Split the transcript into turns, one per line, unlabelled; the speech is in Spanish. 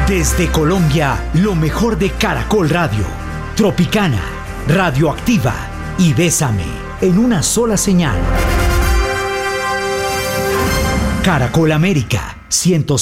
Desde Colombia, lo mejor de Caracol Radio, Tropicana, Radioactiva y Bésame, en una sola señal. Caracol América, 106.